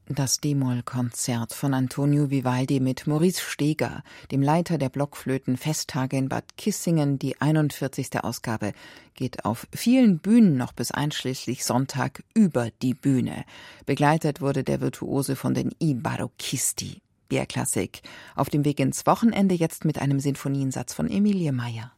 Das D-Moll-Konzert von Antonio Vivaldi mit Maurice Steger, dem Leiter der Blockflöten-Festtage in Bad Kissingen. Die 41. Ausgabe geht auf vielen Bühnen noch bis einschließlich Sonntag über die Bühne. Begleitet wurde der Virtuose von den I Barocchisti. BR Klassik auf dem Weg ins Wochenende, jetzt mit einem Sinfoniensatz von Emilie Meyer.